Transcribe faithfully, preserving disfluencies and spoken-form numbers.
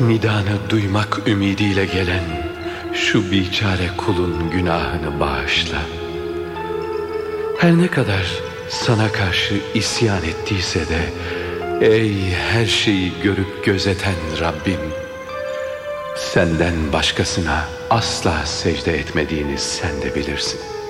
Nidanı duymak ümidiyle gelen şu biçare kulun günahını bağışla. Her ne kadar sana karşı isyan ettiyse de, ey her şeyi görüp gözeten Rabbim, senden başkasına asla secde etmediğini sen de bilirsin.